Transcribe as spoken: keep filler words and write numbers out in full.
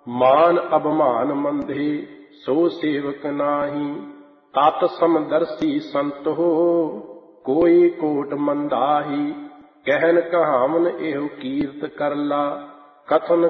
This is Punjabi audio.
ਮਾਨ ਅਭਮਾਨ ਮੰਦੇ ਸੋ ਸੇਵਕ ਨਾਹੀ। ਤਤ ਸਮਦਰਸੀ ਸੰਤ ਹੋ ਕੋਈ ਕੋਟ ਮੰਦਾਹੀ। ਕਹਿਨ ਕਹਾਵਨ ਇਹੋ ਕੀਰਤ ਕਰਲਾ ਕਥਨ